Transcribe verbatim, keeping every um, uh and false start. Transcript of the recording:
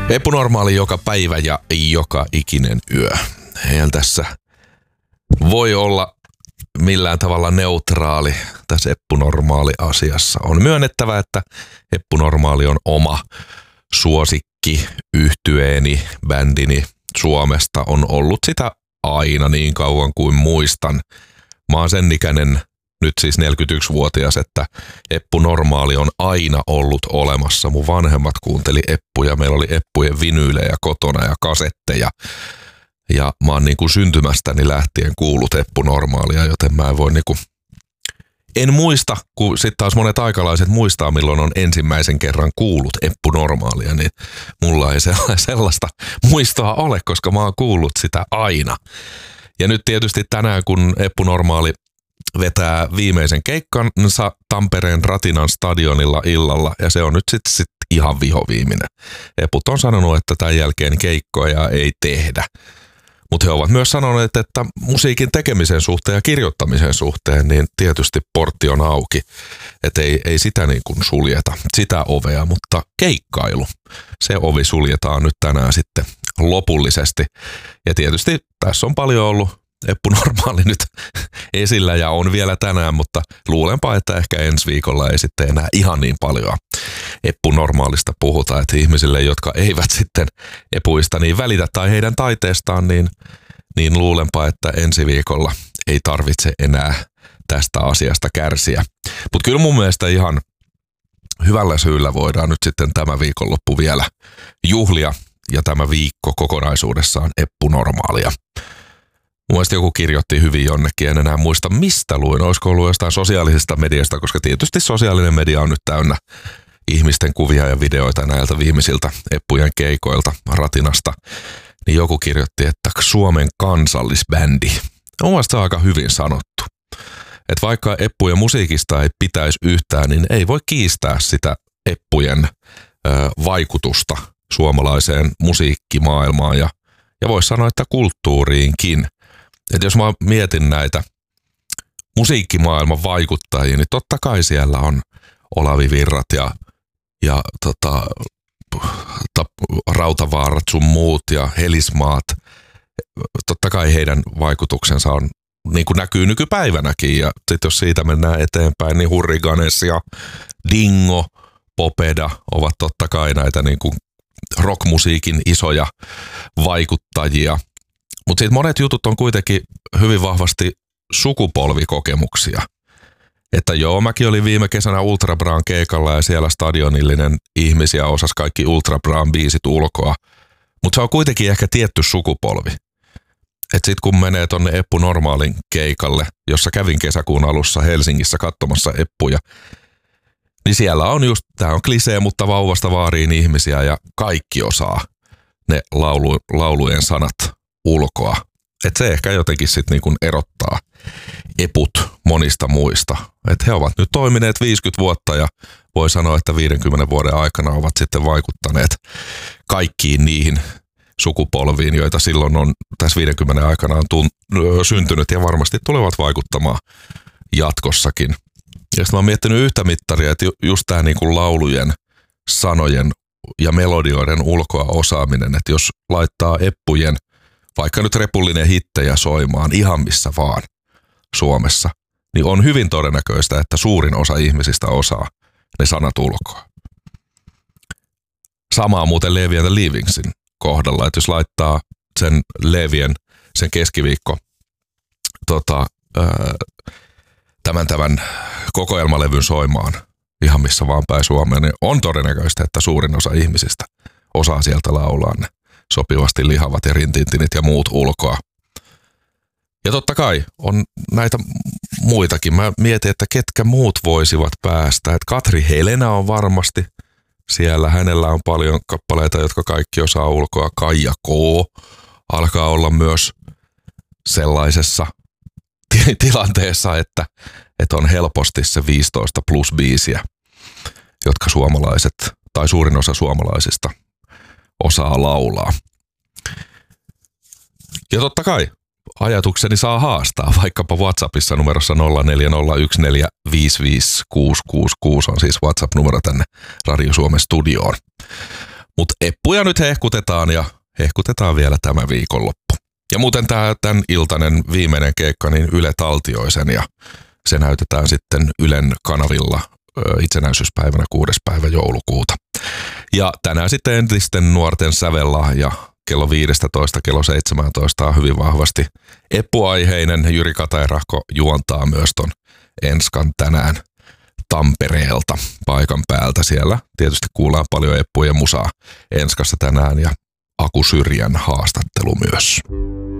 Eppu Normaali joka päivä ja joka ikinen yö. Eihän tässä voi olla millään tavalla neutraali tässä Eppu Normaali asiassa. On myönnettävä, että Eppu Normaali on oma suosikki, yhtyeeni, bändini Suomesta. On ollut sitä aina niin kauan kuin muistan. Mä oon sen ikäinen, nyt siis neljäkymmentäyksivuotias, että Eppu Normaali on aina ollut olemassa. Mun vanhemmat kuunteli Eppuja, meillä oli Eppujen vinyylejä kotona ja kasetteja. Ja mä oon niin kuin syntymästäni lähtien kuullut Eppu Normaalia, joten mä en voi niin kuin... En muista, kun sitten taas monet aikalaiset muistaa, milloin on ensimmäisen kerran kuullut Eppu Normaalia, niin mulla ei sellaista muistoa ole, koska mä oon kuullut sitä aina. Ja nyt tietysti tänään, kun Eppu Normaali vetää viimeisen keikkansa Tampereen Ratinan stadionilla illalla, ja se on nyt sitten sit ihan vihoviiminen. Eput on sanonut, että tämän jälkeen keikkoja ei tehdä. Mutta he ovat myös sanoneet, että musiikin tekemisen suhteen ja kirjoittamisen suhteen, niin tietysti portti on auki. Että ei, ei sitä niin kuin suljeta, sitä ovea, mutta keikkailu, se ovi suljetaan nyt tänään sitten lopullisesti. Ja tietysti tässä on paljon ollut Eppu Normaali nyt esillä ja on vielä tänään, mutta luulenpa, että ehkä ensi viikolla ei sitten enää ihan niin paljon Eppu Normaalista puhuta, että ihmisille, jotka eivät sitten epuista niin välitä tai heidän taiteestaan, niin, niin luulenpa, että ensi viikolla ei tarvitse enää tästä asiasta kärsiä. Mutta kyllä mun mielestä ihan hyvällä syyllä voidaan nyt sitten tämä viikonloppu vielä juhlia ja tämä viikko kokonaisuudessaan Eppu Normaalia. Mun mielestä joku kirjoitti hyvin jonnekin, en enää muista mistä luin, olisiko ollut jostain sosiaalisesta mediasta, koska tietysti sosiaalinen media on nyt täynnä ihmisten kuvia ja videoita näiltä viimeisiltä Eppujen keikoilta Ratinasta. Niin joku kirjoitti, että Suomen kansallisbändi. Mun mielestä se on aika hyvin sanottu. Että vaikka Eppujen musiikista ei pitäisi yhtään, niin ei voi kiistää sitä Eppujen ö, vaikutusta suomalaiseen musiikkimaailmaan ja, ja voisi sanoa, että kulttuuriinkin. Että jos mä mietin näitä musiikkimaailman vaikuttajia, niin totta kai siellä on Olavi Virrat ja, ja tota, Rautavaarat sun muut ja Helismaat. Totta kai heidän vaikutuksensa on, niin kuin näkyy nykypäivänäkin. Ja sitten jos siitä mennään eteenpäin, niin Hurriganes ja Dingo, Popeda ovat totta kai näitä niin kuin rockmusiikin isoja vaikuttajia. Mutta sitten monet jutut on kuitenkin hyvin vahvasti sukupolvikokemuksia. Että joo, mäkin olin viime kesänä Ultra Braan keikalla ja siellä stadionillinen ihmisiä osasi kaikki Ultra Braan biisit ulkoa. Mutta se on kuitenkin ehkä tietty sukupolvi. Että sitten kun menee tonne Eppu Normaalin keikalle, jossa kävin kesäkuun alussa Helsingissä katsomassa Eppuja, niin siellä on just, tää on klisee, mutta vauvasta vaariin ihmisiä ja kaikki osaa ne laulu, laulujen sanat ulkoa. Että se ehkä jotenkin sitten niin kuin erottaa Eput monista muista. Että he ovat nyt toimineet viisikymmentä vuotta ja voi sanoa, että viidenkymmenen vuoden aikana ovat sitten vaikuttaneet kaikkiin niihin sukupolviin, joita silloin on tässä viidenkymmenen aikana on tun- syntynyt ja varmasti tulevat vaikuttamaan jatkossakin. Ja sitten mä oon miettinyt yhtä mittaria, että just tää niin kuin laulujen, sanojen ja melodioiden ulkoa osaaminen, että jos laittaa Eppujen vaikka nyt repullinen hittejä soimaan ihan missä vaan Suomessa, niin on hyvin todennäköistä, että suurin osa ihmisistä osaa ne sanat ulkoa. Samaa muuten Levi and the Leavingsin kohdalla, että jos laittaa sen Levien, sen keskiviikko, tota, ää, tämän tämän kokoelmalevyn soimaan ihan missä vaan päin Suomeen, niin on todennäköistä, että suurin osa ihmisistä osaa sieltä laulaa ne sopivasti lihavat ja rintintinit ja muut ulkoa. Ja totta kai on näitä muitakin. Mä mietin, että ketkä muut voisivat päästä. Että Katri Helena on varmasti siellä. Hänellä on paljon kappaleita, jotka kaikki osaa ulkoa. Kaija K. alkaa olla myös sellaisessa t- tilanteessa, että, että on helposti se viisitoista plus biisiä, jotka suomalaiset tai suurin osa suomalaisista osaa laulaa. Ja totta kai ajatukseni saa haastaa vaikkapa WhatsAppissa numerossa nolla neljä nolla yksi neljä viisi viisi kuusi kuusi kuusi on siis WhatsApp-numero tänne Radio Suomen studioon. Mutta eppuja nyt hehkutetaan ja hehkutetaan vielä tämä viikonloppu. Ja muuten tämä tämän iltainen viimeinen keikka, niin Yle taltioi sen ja se näytetään sitten Ylen kanavilla itsenäisyyspäivänä kuudes päivä joulukuuta. Ja tänään sitten entisten nuorten sävellahja kello viisitoista kello seitsemäntoista on hyvin vahvasti eppuaiheinen. Jyri Katairahko juontaa myös ton Enskan tänään Tampereelta paikan päältä. Siellä tietysti kuullaan paljon eppuja musaa Enskassa tänään ja Aku Syrjän haastattelu myös.